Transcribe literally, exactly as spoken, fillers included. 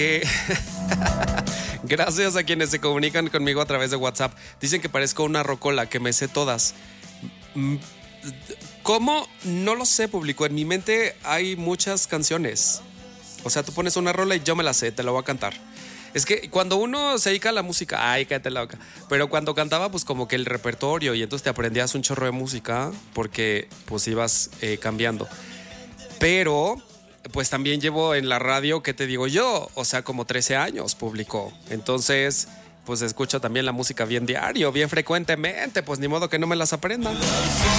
que gracias a quienes se comunican conmigo a través de WhatsApp. Dicen que parezco una rocola, que me sé todas. ¿Cómo? No lo sé, público. En mi mente hay muchas canciones. O sea, tú pones una rola y yo me la sé, te la voy a cantar. Es que cuando uno se dedica a la música, ay, cállate la boca. Pero cuando cantaba, pues como que el repertorio, y entonces te aprendías un chorro de música porque pues ibas eh, cambiando. Pero pues también llevo en la radio, ¿qué te digo yo? O sea, como trece años, público. Entonces, pues escucho también la música bien diario, bien frecuentemente. Pues ni modo que no me las aprenda.